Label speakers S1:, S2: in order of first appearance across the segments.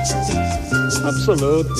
S1: Absolutnie.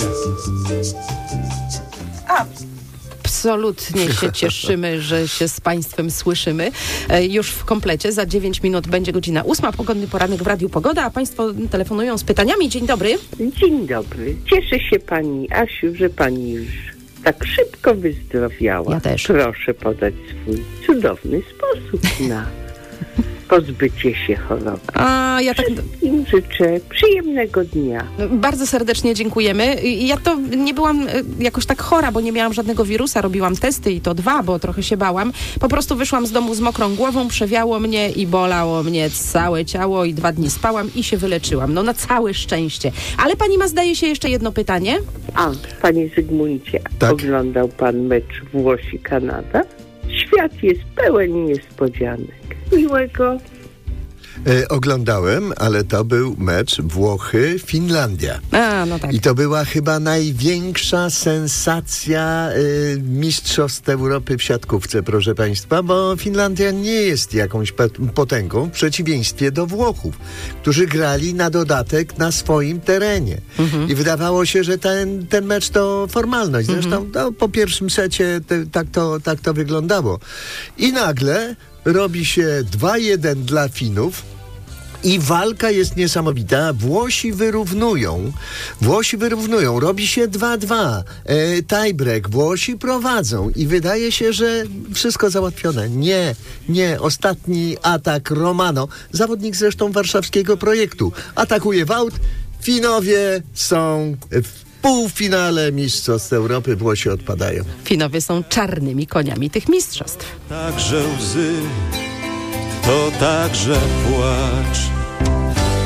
S2: Absolutnie się cieszymy, że się z Państwem słyszymy. Już w komplecie. Za 9 minut będzie godzina 8. Pogodny poranek w Radiu Pogoda, a Państwo telefonują z pytaniami. Dzień dobry.
S3: Dzień dobry. Cieszę się pani Asiu, że pani już tak szybko wyzdrowiała.
S2: Ja też.
S3: Proszę podać swój cudowny sposób na pozbycie się choroby.
S2: A ja tak
S3: Im życzę przyjemnego dnia.
S2: bardzo serdecznie dziękujemy. Ja to nie byłam jakoś tak chora, bo nie miałam żadnego wirusa. Robiłam testy i to 2, bo trochę się bałam. Po prostu wyszłam z domu z mokrą głową, przewiało mnie i bolało mnie całe ciało i 2 dni spałam i się wyleczyłam. No na całe szczęście. Ale pani ma, zdaje się, jeszcze jedno pytanie.
S3: Panie Zygmuncie,
S4: Tak.
S3: Oglądał pan mecz Włosi-Kanada? Świat jest pełen niespodzianek. Miłego.
S4: Oglądałem, ale to był mecz Włochy-Finlandia.
S2: No tak.
S4: I to była chyba największa sensacja Mistrzostw Europy w siatkówce, proszę Państwa, bo Finlandia nie jest jakąś potęgą w przeciwieństwie do Włochów, którzy grali na dodatek na swoim terenie. I wydawało się, że ten mecz to formalność. Zresztą po pierwszym secie tak to wyglądało. I nagle robi się 2-1 dla Finów i walka jest niesamowita. Włosi wyrównują, robi się 2-2. Tiebreak, Włosi prowadzą i wydaje się, że wszystko załatwione. Nie. Ostatni atak Romano, zawodnik zresztą warszawskiego projektu, atakuje w aut. Finowie są w półfinale Mistrzostw Europy, Włosi odpadają.
S2: Finowie są czarnymi koniami tych mistrzostw.
S5: Także łzy, to także płacz.